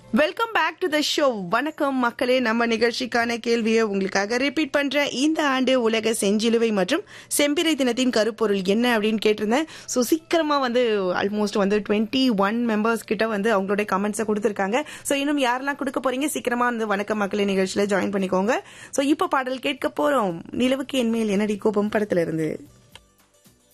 Welcome back to the show. வணக்கம் மக்களே. நம்ம நிகழ்ச்சிக்கான கேள்வியை உங்களுக்காக ரிப்பீட் பண்றேன். இந்த ஆண்டு உலக செஞ்சிலுவை மற்றும் செம்பிறை தினத்தின் கருப்பொருள் என்ன அப்படின்னு கேட்டிருந்தேன். ஸோ சீக்கிரமா ஆல்மோஸ்ட் 21 மெம்பர்ஸ் கிட்ட அவங்களுடைய கமெண்ட்ஸை கொடுத்துருக்காங்க. ஸோ இன்னும் யாரெல்லாம் கொடுக்க போறீங்க சீக்கிரமா வணக்கம் மக்களே நிகழ்ச்சியில ஜாயின் பண்ணிக்கோங்க. ஸோ இப்போ பாடல் கேட்க போறோம். நிலவுக்கு என்மேல் என்னடி கோபம் படத்துல இருந்து.